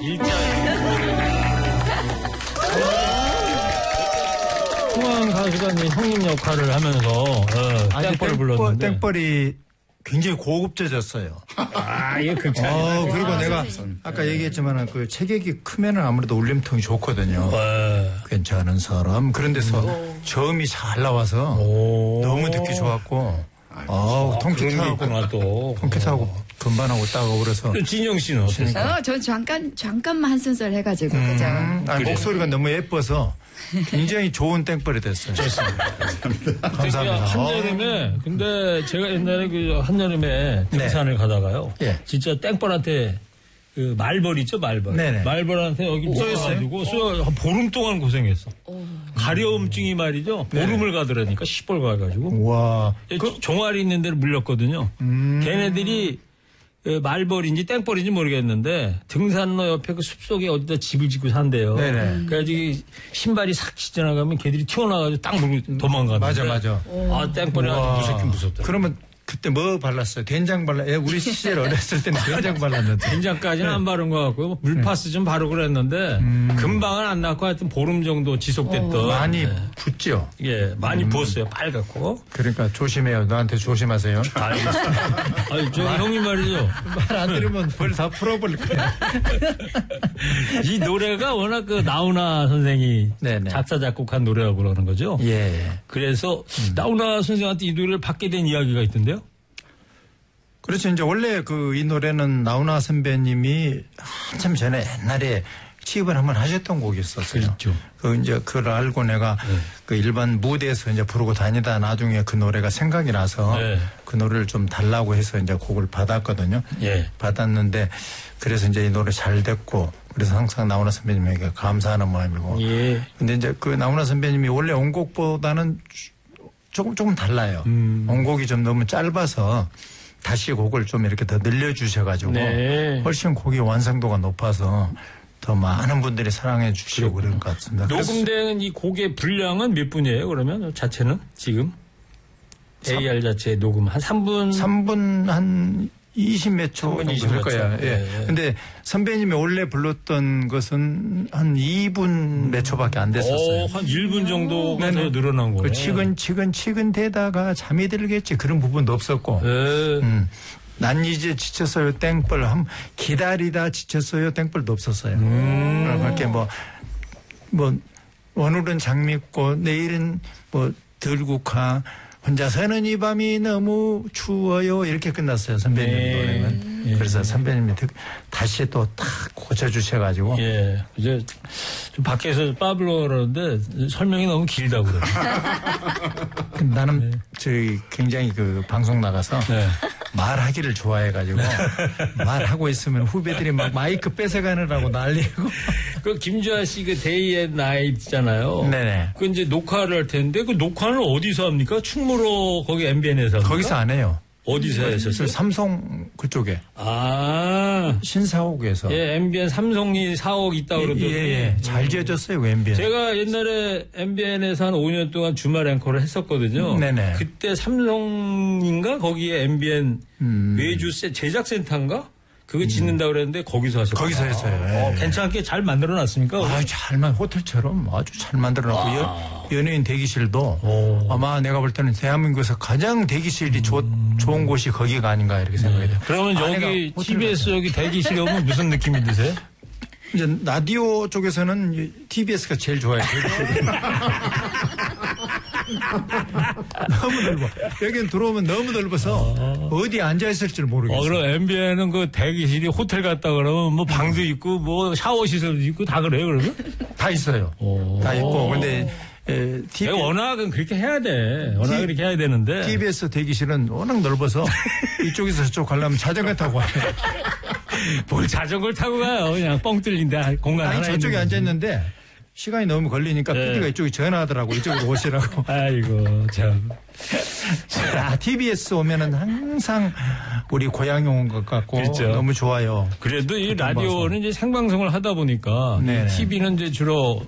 홍황 가수가 이제 형님 역할을 하면서 땡벌을 불렀는데 땡벌이 굉장히 고급져졌어요. 이게 극찬이다. 그리고 내가 아까 얘기했지만 그 체격이 크면은 아무래도 울림통이 좋거든요. 괜찮은 사람. 그런 데서 저음이 잘 나와서 너무 듣기 좋았고, 통기타하고 건반하고 따고 그래서. 진영 씨는 어땠어요? 전 잠깐만 한 순서를 해가지고, 그죠? 목소리가 너무 예뻐서 굉장히 좋은 땡벌이 됐어요. 좋습니다. 감사합니다. 한여름에, 근데 제가 옛날에 그 한여름에 등산을 가다가요. 진짜 땡벌한테 그 말벌 있죠, 말벌. 네네. 말벌한테 여기 쏘여가지고 한 보름 동안 고생했어. 가려움증이 말이죠. 보름을 가더라니까 시뻘 가가지고. 와. 종아리 있는 데를 물렸거든요. 걔네들이 말벌인지 땡벌인지 모르겠는데 등산로 옆에 그 숲속에 어디다 집을 짓고 산대요. 네네. 그래가지고 신발이 싹 지나가면 걔들이 튀어나와가지고 딱 물고 도망가는데. 맞아. 땡벌이 아주 무섭긴 무섭다. 그러면 그때 뭐 발랐어요? 된장 우리 시절 어렸을 때는 된장 발랐는데. 된장까지는 안 바른 것 같고요. 물파스 좀 바르고 그랬는데 금방은 안 났고 하여튼 보름 정도 지속됐던. 많이 붓죠? 예, 많이 부었어요. 빨갛고. 그러니까 조심해요. 너한테 조심하세요. 아니, 저 형님 말이죠. 말 안 들으면 벌 다 풀어버릴 거야. 이 노래가 워낙 그 나훈아 선생이 네네. 작사 작곡한 노래라고 그러는 거죠. 예. 그래서 나훈아 선생한테 이 노래를 받게 된 이야기가 있던데요. 그렇죠. 이제 원래 이 노래는 나훈아 선배님이 한참 전에 옛날에 취입을 한번 하셨던 곡이었었어요. 그렇죠. 이제 그걸 알고 내가 그 일반 무대에서 이제 부르고 다니다 나중에 그 노래가 생각이 나서 그 노래를 좀 달라고 해서 이제 곡을 받았거든요. 받았는데 그래서 이제 이 노래 잘 됐고 그래서 항상 나훈아 선배님에게 감사하는 마음이고. 근데 이제 그 나훈아 선배님이 원래 원곡보다는 조금 달라요. 원곡이 좀 너무 짧아서 다시 곡을 좀 이렇게 더 늘려주셔가지고 훨씬 곡이 완성도가 높아서 더 많은 분들이 사랑해 주시고 그런 것 같습니다. 녹음된 이 곡의 분량은 몇 분이에요? 그러면 자체는 지금 AR 자체 녹음 한 3분 한 20몇 초 정도 될 거예요. 근데 선배님이 원래 불렀던 것은 한 2분 몇 초밖에 안 됐었어요. 한 1분 정도가 더 늘어난 거예요. 치근 대다가 잠이 들겠지 그런 부분도 없었고. 난 이제 지쳤어요 땡벌 기다리다 지쳤어요 땡벌도 없었어요. 그렇게 뭐 오늘은 장미꽃 내일은 들국화 혼자 사는 이 밤이 너무 추워요 이렇게 끝났어요 선배님 노래는. 그래서 선배님이 다시 또 탁 고쳐주셔가지고. 이제 좀 밖에서 빠블로 그러는데 설명이 너무 길다고 그래요. 나는 저희 굉장히 방송 나가서 말하기를 좋아해가지고 말하고 있으면 후배들이 막 마이크 뺏어가느라고 난리고. 그 김주아 씨 데이 앤 나이트잖아요. 네네. 그 이제 녹화를 할 텐데 그 녹화는 어디서 합니까? 충무로 거기 MBN에서 합니까? 거기서 안 해요. 어디서 하셨어요? 삼성 그쪽에. 신사옥에서. MBN 삼성이 사옥 있다고 그러더니. 잘 지어졌어요, 그 MBN. 제가 옛날에 MBN에서 한 5년 동안 주말 앵커를 했었거든요. 네네. 그때 삼성인가? 거기에 MBN 외주 제작센터인가? 그거 짓는다고 그랬는데 거기서 하셨어요. 거기서 했어요. 괜찮게 잘 만들어 놨습니까? 호텔처럼 아주 잘 만들어 놨고 연예인 대기실도 아마 내가 볼 때는 대한민국에서 가장 대기실이 좋은 곳이 거기가 아닌가 이렇게 생각이 돼요. 그러면 여기 TBS 여기 대기실에 오면 무슨 느낌이 드세요? 이제 라디오 쪽에서는 TBS가 제일 좋아요. 너무 넓어. 여기는 들어오면 너무 넓어서 어디 앉아 있을지를 모르겠어요. 그럼 MBN은 그 대기실이 호텔 갔다 그러면 뭐 방도 있고 뭐 샤워 시설도 있고 다 그래요 그러면? 다 있어요. 다 있고 근데 워낙은 그렇게 해야 돼. 워낙 그렇게 해야 되는데. TBS 대기실은 워낙 넓어서 이쪽에서 저쪽 가려면 자전거 타고 와요. 뭘 자전거를 타고 가요. 그냥 뻥 뚫린데 공간 하나 저쪽에 앉아있는데 시간이 너무 걸리니까 PD가 이쪽에 전화하더라고. 이쪽으로 오시라고. 아이고 참. TBS 오면은 항상 우리 고향에 온 것 같고 그렇죠. 너무 좋아요. 그래도 이 라디오는 이제 생방송을 하다 보니까 TV는 이제 주로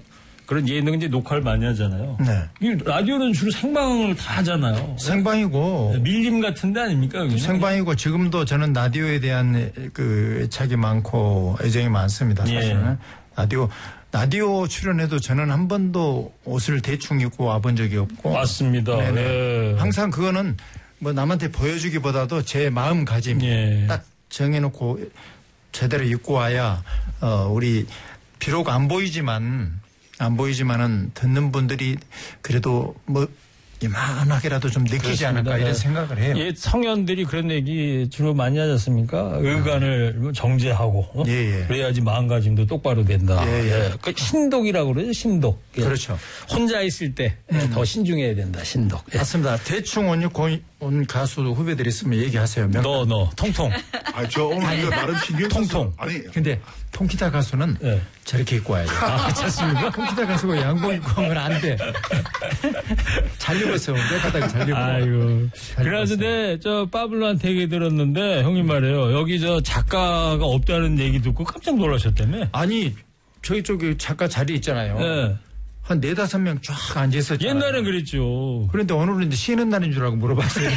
그런 예능 이제 녹화를 많이 하잖아요. 네. 이 라디오는 주로 생방을 다 하잖아요. 생방이고. 밀림 같은데 아닙니까? 여기는? 생방이고 지금도 저는 라디오에 대한 그 애착이 많고 애정이 많습니다. 사실은. 라디오 출연해도 저는 한 번도 옷을 대충 입고 와본 적이 없고. 맞습니다. 네. 항상 그거는 뭐 남한테 보여주기보다도 제 마음가짐 딱 정해놓고 제대로 입고 와야 우리 비록 안 보이지만은 듣는 분들이 그래도 뭐 이만하게라도 좀 느끼지 그렇습니다. 않을까 이런 생각을 해요. 옛 성현들이 그런 얘기 주로 많이 하지 않습니까? 의관을 정제하고 그래야지 마음가짐도 똑바로 된다. 그 신독이라고 그러죠. 신독. 그렇죠. 혼자 있을 때 더 신중해야 된다. 신독. 맞습니다. 대충 온 가수 후배들 있으면 얘기하세요. 너 통통. 저 오늘 이거 나름 신경 통통. 아니 근데 통기타 가수는 저렇게 입고 와야 돼. 괜찮습니까? 통기타 가수가 양복 입고 오면 안 돼. 잘 입었어요. 깨끗하게 잘 입고. 아이고. 그래서 저 파블로한테 얘기 들었는데 형님 말이에요. 여기 저 작가가 없다는 얘기 듣고 깜짝 놀라셨다며? 아니 저기 작가 자리 있잖아요. 네. 한 4-5명 쫙 앉아 있었잖아요. 옛날엔 그랬죠. 그런데 오늘은 이제 쉬는 날인 줄 알고 물어봤어요.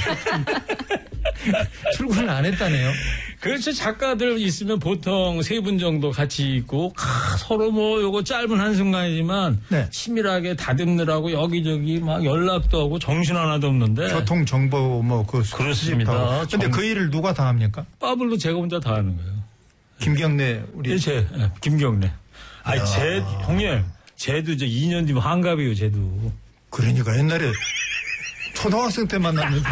출근을 안 했다네요. 그렇죠. 작가들 있으면 보통 3분 정도 같이 있고 서로 뭐 요거 짧은 한순간이지만 치밀하게 다듬느라고 여기저기 막 연락도 하고 정신 하나도 없는데. 교통 정보 뭐 그렇습니다. 근데 그 일을 누가 다 합니까? 파블로 제가 혼자 다 하는 거예요. 김경래 우리 김경래. 형님. 쟤도 이제 2년 뒤면 한갑이에요, 쟤도. 그러니까 옛날에 초등학생 때 만났는데.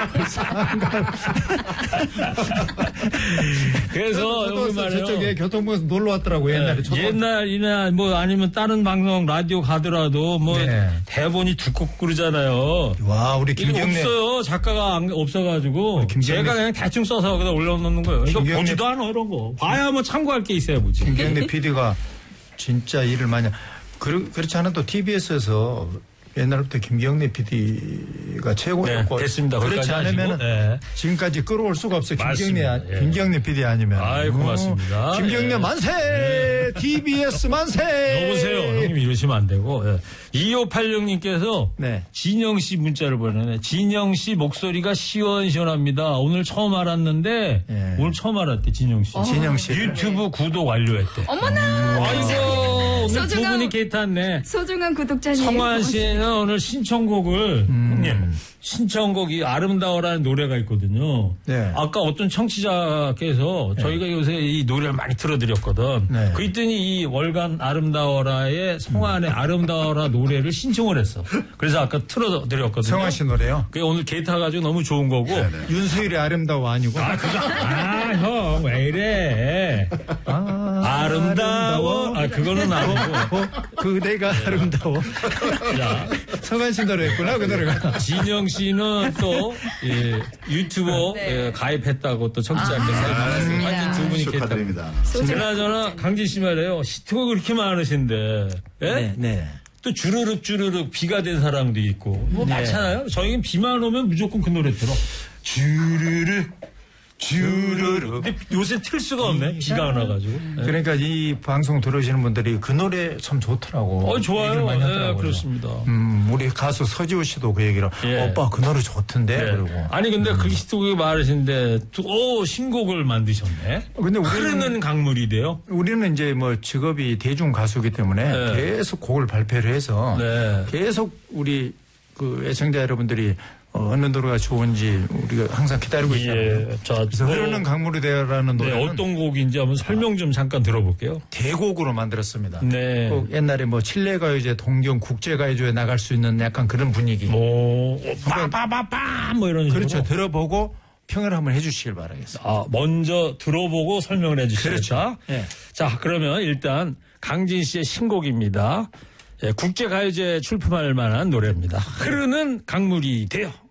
그래서 여기 말이에요. 저쪽에 교통부에서 놀러 왔더라고요, 옛날에. 옛날이나 뭐 아니면 다른 방송 라디오 가더라도 뭐 대본이 두껍고 그러잖아요. 와, 우리 김경래. 없어요. 작가가 없어가지고. 제가 그냥 대충 써서 거기다 올려놓는 거예요. 이거 보지도 않아, 이런 거. 봐야 뭐 참고할 게 있어야 보지. 김경래 PD가 진짜 일을 많이. 그렇지 않아도 TBS에서 옛날부터 김경래 PD가 최고였고. 됐습니다. 그렇지 않으면 지금까지 끌어올 수가 없어요. 김경래 PD 아니면. 아이, 고맙습니다. 김경래 만세! TBS 만세! 여보세요. 형님 이러시면 안 되고. 2586님께서 진영 씨 문자를 보내네. 진영 씨 목소리가 시원시원합니다. 오늘 처음 알았는데 오늘 처음 알았대, 진영 씨. 진영 씨. 유튜브 구독 완료했대. 어머나! 아이고. 오늘 두 분이 개탔네. 소중한 구독자님. 성환 씨는 오늘 신청곡을 형님 신청곡이 아름다워라는 노래가 있거든요. 아까 어떤 청취자께서 저희가 요새 이 노래를 많이 틀어드렸거든. 그랬더니 이 월간 아름다워라의 성환의 아름다워라 노래를 신청을 했어. 그래서 아까 틀어드렸거든요. 성환 씨 노래요? 그게 오늘 개 타가지고 너무 좋은 거고. 윤수일의 아름다워 아니고. 형 왜 이래. 아름다워. 그거는 아니고. 그대가 아름다워. 자, 성환 씨 노래였구나, 그 노래가. 진영 씨는 또 유튜버 가입했다고 또 청취자께서 하여튼 두 분이 축하드립니다. 그나저나 강진 씨 말이에요. 히트곡 그렇게 많으신데 또 주르륵 비가 된 사람도 있고 뭐 많잖아요. 저희는 비만 오면 무조건 그 노래 들어. 주르륵. 근데 요새 틀 수가 없네. 비가 안 와가지고. 그러니까 이 방송 들으시는 분들이 그 노래 참 좋더라고. 좋아요. 많이 하더라고요. 그렇습니다. 우리 가수 서지호 씨도 그 얘기를 오빠 그 노래 좋던데. 그러고. 아니 근데 그 히트곡이 많으신데 신곡을 만드셨네. 근데 흐르는 강물이 돼요. 우리는 이제 뭐 직업이 대중 가수이기 때문에 계속 곡을 발표를 해서 계속 우리 그 애청자 여러분들이 어느 노래가 좋은지 우리가 항상 기다리고 있어요. 그래서 흐르는 강물이 되어라는 노래는 어떤 곡인지 한번 설명 좀 잠깐 들어볼게요. 대곡으로 만들었습니다. 꼭 옛날에 뭐 칠레가요제, 동경 국제가요제에 나갈 수 있는 약간 그런 분위기. 빠빠빠빠 뭐 이런 식으로. 그렇죠. 들어보고 평을 한번 해주시길 바라겠습니다. 먼저 들어보고 설명을 해주시겠다. 그렇죠. 자, 그러면 일단 강진 씨의 신곡입니다. 국제가요제 출품할 만한 노래입니다. 흐르는 강물이 돼요.